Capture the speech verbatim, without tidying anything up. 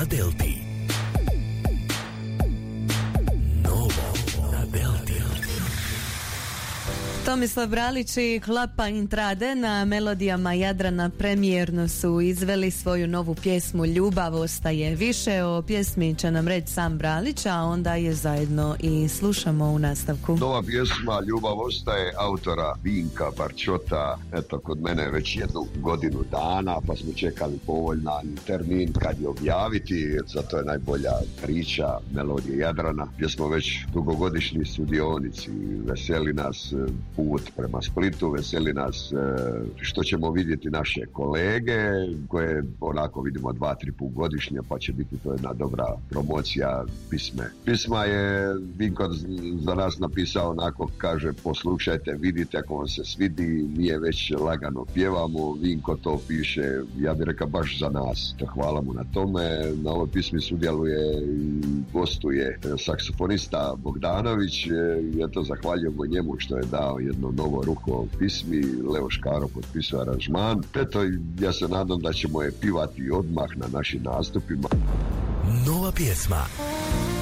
na Delti. Novo na Delti. Tomislav Bralić i Klapa Intrade na melodijama Jadrana premijerno su izveli svoju novu pjesmu Ljubav ostaje. Više o pjesmi će nam reći sam Bralić, a onda je zajedno i slušamo u nastavku. Nova pjesma Ljubav ostaje autora Vinka Barčota, eto kod mene već jednu godinu dana, pa smo čekali povoljan termin kad je objaviti, zato je najbolja priča melodije Jadrana, gdje smo već dugogodišnji sudionici. Veseli nas put prema Splitu, veseli nas što ćemo vidjeti naše kolege koje onako vidimo dva, tri put godišnje, pa će biti to jedna dobra promocija pisme. Pisma je Vinko za nas napisao onako, kaže poslušajte, vidite, ako vam se svidi, mi je već lagano pjevamo. Vinko to piše, ja bih rekao baš za nas, to hvala mu na tome. Na ovoj pismi sudjeluje i gostuje saksofonista Bogdanović, ja to zahvaljujemo njemu što je dao jedno novo ruho u pismi. Leo Škaro potpisao aranžman. Eto, ja se nadam da ćemo je pivati odmah na našim nastupima. Nova pjesma.